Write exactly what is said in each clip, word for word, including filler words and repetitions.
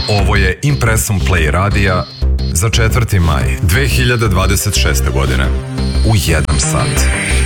Ovo je Impresum Play radija za četvrti maj dve hiljade dvadeset šeste godine u jedan sat.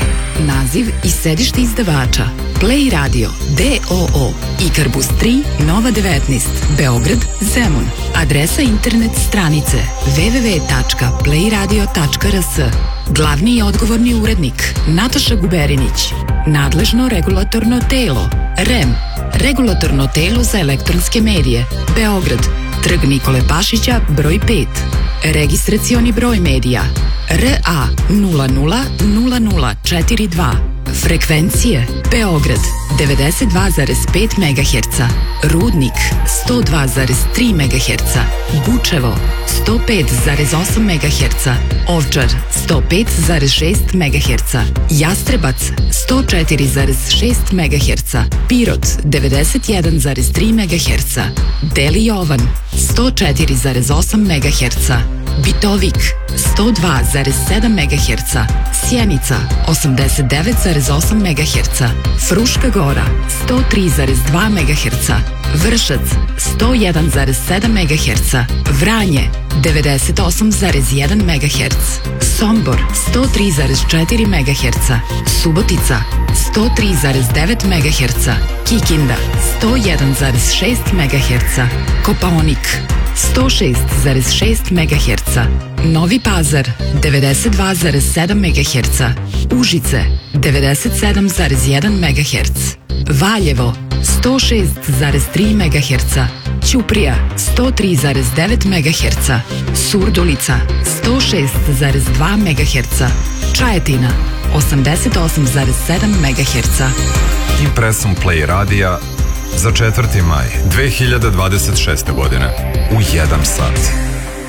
Naziv i sedište izdavača Play Radio D O O Ikarbus tri Nova devetnaest Beograd Zemun. Adresa internet stranice w w w tačka play radio tačka r s. Glavni i odgovorni urednik Nataša Guberinić. Nadležno regulatorno telo R E M, Regulatorno telo za elektronske medije Beograd, Trg Nikole Pašića broj pet. Registracioni broj medija R A nula nula nula nula četiri dva. Frekvencije Beograd devedeset dva zarez pet megaherca, Rudnik sto dva zarez tri megaherca, Bučevo sto pet zarez osam megaherca, Ovčar sto pet zarez šest megaherca, Jastrebac sto četiri zarez šest megaherca, Pirot devedeset jedan zarez tri megaherca, Deli Jovan sto četiri zarez osam megaherca, Bitovik sto dva zarez sedam megaherca, Sjenica osamdeset devet zarez osam megaherca, Fruška Gora sto tri zarez dva megaherca, Vršac sto jedan zarez sedam megaherca, Vranje devedeset osam zarez jedan megaherc, Sombor sto tri zarez četiri megaherca, Subotica sto tri zarez devet megaherca, Kikinda sto jedan zarez šest megaherca, Kopaonik sto šest zarez šest megaherca, Novi Pazar devedeset dva zarez sedam megaherca, Užice devedeset sedam zarez jedan megaherc, Valjevo sto šest zarez tri megaherca, Ćuprija sto tri zarez devet megaherca, Surdulica sto šest zarez dva megaherca, Čajetina osamdeset osam zarez sedam megaherca. Impresum Play radija za četvrti maj dve hiljade dvadeset šeste godine u jedan sat.